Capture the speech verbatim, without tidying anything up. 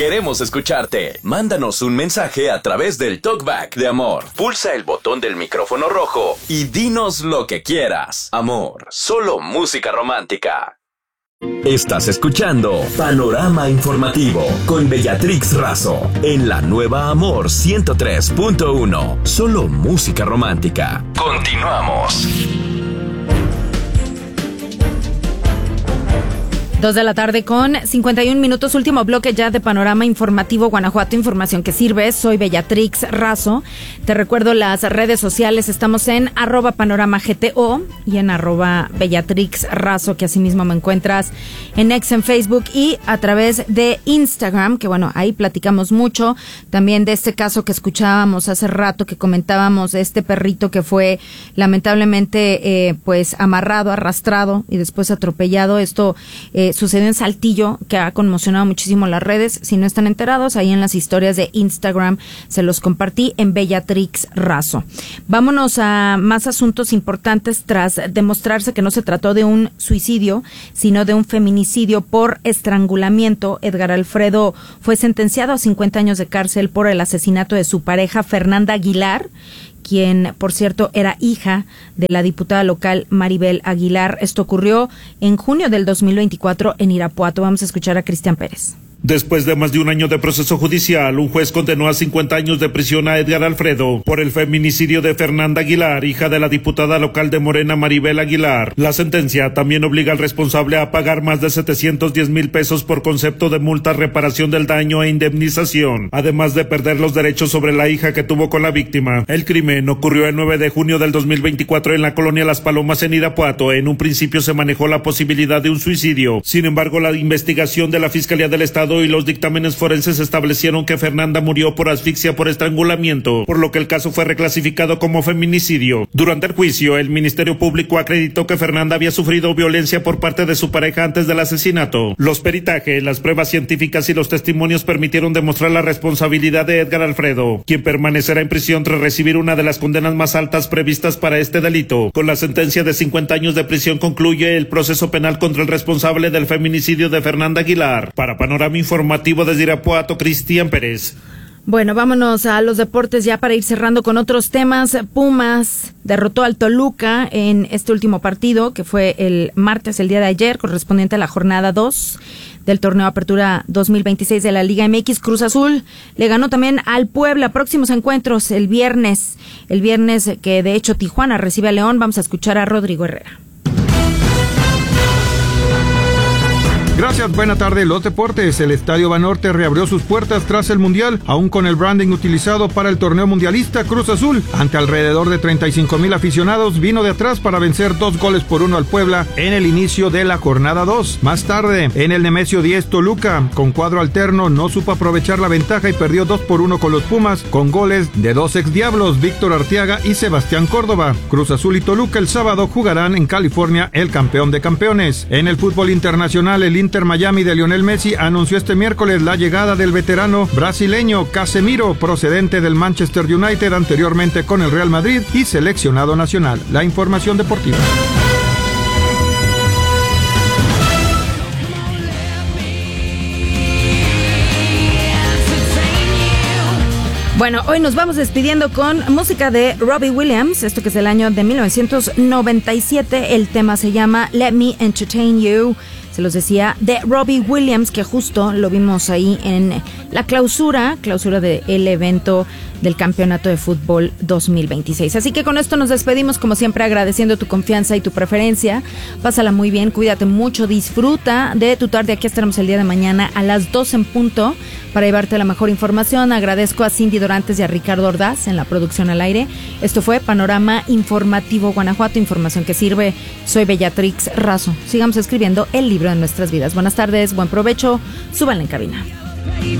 Queremos escucharte. Mándanos un mensaje a través del TalkBack de Amor. Pulsa el botón del micrófono rojo y dinos lo que quieras. Amor, solo música romántica. Estás escuchando Panorama Informativo con Bellatrix Razo en la nueva Amor ciento tres punto uno. Solo música romántica. Continuamos. Dos de la tarde con cincuenta y un minutos, último bloque ya de Panorama Informativo Guanajuato, información que sirve. Soy Bellatrix Razo. Te recuerdo las redes sociales, estamos en arroba panorama gto y en arroba Bellatrix Razo, que asimismo me encuentras en X en Facebook y a través de Instagram, que bueno, ahí platicamos mucho también de este caso que escuchábamos hace rato, que comentábamos de este perrito que fue lamentablemente eh, pues amarrado, arrastrado y después atropellado. Esto eh, sucedió en Saltillo, que ha conmocionado muchísimo las redes. Si no están enterados, ahí en las historias de Instagram se los compartí en Bellatrix Razo. Vámonos a más asuntos importantes. Tras demostrarse que no se trató de un suicidio, sino de un feminicidio por estrangulamiento, Edgar Alfredo fue sentenciado a cincuenta años de cárcel por el asesinato de su pareja Fernanda Aguilar, quien, por cierto, era hija de la diputada local Maribel Aguilar. Esto ocurrió en junio del dos mil veinticuatro en Irapuato. Vamos a escuchar a Cristian Pérez. Después de más de un año de proceso judicial, un juez condenó a cincuenta años de prisión a Edgar Alfredo por el feminicidio de Fernanda Aguilar, hija de la diputada local de Morena Maribel Aguilar. La sentencia también obliga al responsable a pagar más de setecientos diez mil pesos por concepto de multa, reparación del daño e indemnización, además de perder los derechos sobre la hija que tuvo con la víctima. El crimen ocurrió el nueve de junio del dos mil veinticuatro en la colonia Las Palomas en Irapuato. En un principio se manejó la posibilidad de un suicidio. Sin embargo, la investigación de la Fiscalía del Estado y los dictámenes forenses establecieron que Fernanda murió por asfixia por estrangulamiento, por lo que el caso fue reclasificado como feminicidio. Durante el juicio, el Ministerio Público acreditó que Fernanda había sufrido violencia por parte de su pareja antes del asesinato. Los peritajes, las pruebas científicas y los testimonios permitieron demostrar la responsabilidad de Edgar Alfredo, quien permanecerá en prisión tras recibir una de las condenas más altas previstas para este delito. Con la sentencia de cincuenta años de prisión concluye el proceso penal contra el responsable del feminicidio de Fernanda Aguilar. Para Panorama Informativo desde Irapuato, Cristian Pérez. Bueno, vámonos a los deportes ya para ir cerrando con otros temas. Pumas derrotó al Toluca en este último partido, que fue el martes, el día de ayer, correspondiente a la jornada dos del torneo Apertura dos mil veintiséis de la Liga M X. Cruz Azul le ganó también al Puebla. Próximos encuentros el viernes, el viernes que de hecho Tijuana recibe a León. Vamos a escuchar a Rodrigo Herrera. Gracias, buena tarde. Los deportes. El Estadio Banorte reabrió sus puertas tras el Mundial, aún con el branding utilizado para el torneo mundialista. Cruz Azul, ante alrededor de treinta y cinco mil aficionados, vino de atrás para vencer dos goles por uno al Puebla en el inicio de la jornada dos. Más tarde, en el Nemesio diez, Toluca, con cuadro alterno, no supo aprovechar la ventaja y perdió dos por uno con los Pumas, con goles de dos exdiablos, Víctor Arteaga y Sebastián Córdoba. Cruz Azul y Toluca el sábado jugarán en California el campeón de campeones. En el fútbol internacional, el Inter Miami de Lionel Messi anunció este miércoles la llegada del veterano brasileño Casemiro, procedente del Manchester United, anteriormente con el Real Madrid y seleccionado nacional. La información deportiva. Bueno, hoy nos vamos despidiendo con música de Robbie Williams, esto que es el año de mil novecientos noventa y siete, el tema se llama Let Me Entertain You, se los decía, de Robbie Williams, que justo lo vimos ahí en la clausura, clausura del evento del Campeonato de Fútbol dos mil veintiséis. Así que con esto nos despedimos, como siempre, agradeciendo tu confianza y tu preferencia. Pásala muy bien, cuídate mucho, disfruta de tu tarde. Aquí estaremos el día de mañana a las dos en punto para llevarte la mejor información. Agradezco a Cindy Dorantes y a Ricardo Ordaz en la producción al aire. Esto fue Panorama Informativo Guanajuato, información que sirve. Soy Bellatrix Razo. Sigamos escribiendo el libro de nuestras vidas. Buenas tardes, buen provecho, súbanle en cabina.